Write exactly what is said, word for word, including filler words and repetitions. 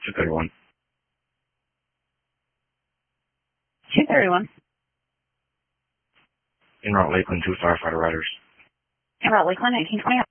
two thirty-one. two thirty-one. En route Lakeland, two firefighter riders. En route Lakeland, nineteen twenty.